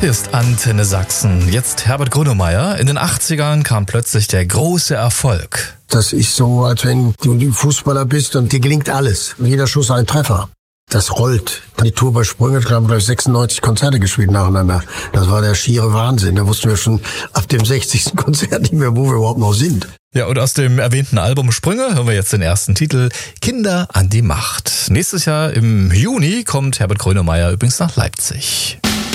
Hier ist Antenne Sachsen. Jetzt Herbert Grönemeyer. In den 80ern kam plötzlich der große Erfolg. Das ist so, als wenn du Fußballer bist und dir gelingt alles. Jeder Schuss ein Treffer. Das rollt. Die Tour bei Sprünge, ich glaube, 96 Konzerte gespielt nacheinander. Das war der schiere Wahnsinn. Da wussten wir schon ab dem 60. Konzert nicht mehr, wo wir überhaupt noch sind. Ja, und aus dem erwähnten Album Sprünge hören wir jetzt den ersten Titel, Kinder an die Macht. Nächstes Jahr im Juni kommt Herbert Grönemeyer übrigens nach Leipzig.